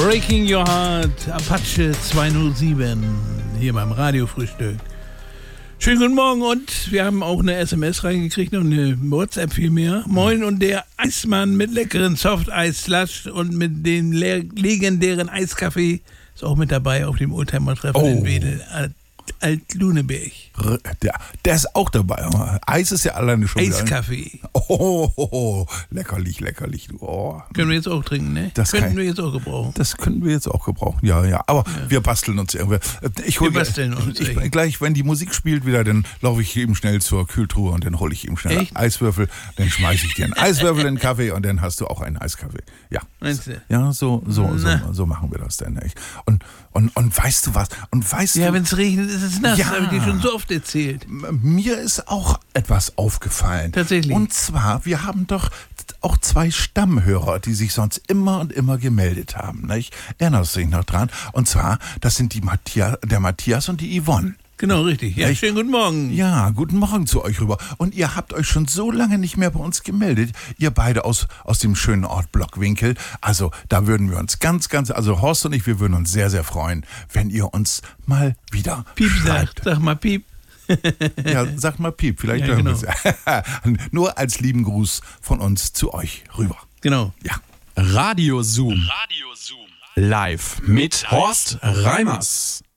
Breaking Your Heart, Apache 207, hier beim Radiofrühstück. Schönen guten Morgen und wir haben auch eine SMS reingekriegt und eine WhatsApp vielmehr. Moin und der Eismann mit leckeren Softeis-Slush und mit dem legendären Eiskaffee ist auch mit dabei auf dem Oldtimer-Treffen in Wedel. Alt-Luneberg. Der ist auch dabei. Eis ist ja alleine schon Eiskaffee. Leckerlich, du. Oh. Können wir jetzt auch trinken, ne? Das könnten wir jetzt auch gebrauchen. Das könnten wir jetzt auch gebrauchen, ja. Aber wir basteln uns irgendwie. Wir basteln uns. Gleich, wenn die Musik spielt wieder, dann laufe ich eben schnell zur Kühltruhe und dann hole ich eben schnell Eiswürfel. Dann schmeiße ich dir einen Eiswürfel in den Kaffee und dann hast du auch einen Eiskaffee. Ja. Meinst du? Ja, so machen wir das dann. Echt. Und weißt du was? Ja, wenn es regnet, ist es nass. Das habe ich dir schon so oft erzählt. Mir ist auch etwas aufgefallen. Tatsächlich. Und zwar, wir haben doch auch 2 Stammhörer, die sich sonst immer und immer gemeldet haben. Nicht? Erinnerst du dich noch dran? Und zwar, das sind der Matthias und die Yvonne. Genau, richtig. Ja, schönen guten Morgen. Ja, guten Morgen zu euch rüber. Und ihr habt euch schon so lange nicht mehr bei uns gemeldet. Ihr beide aus dem schönen Ort Blockwinkel. Also da würden wir uns also Horst und ich, wir würden uns sehr, sehr freuen, wenn ihr uns mal wieder schreibt. Sag mal Piep. Ja, sag mal Piep. Vielleicht hören wir es ja. Nur als lieben Gruß von uns zu euch rüber. Genau. Ja. Radio Zoom. Live mit Horst Reimers.